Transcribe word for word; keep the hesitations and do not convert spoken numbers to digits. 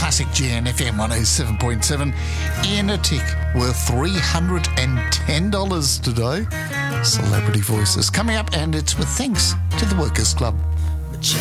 Classic G N F M one oh seven point seven. In a tick, worth three hundred ten dollars today. Celebrity Voices coming up, and it's with thanks to the Workers Club.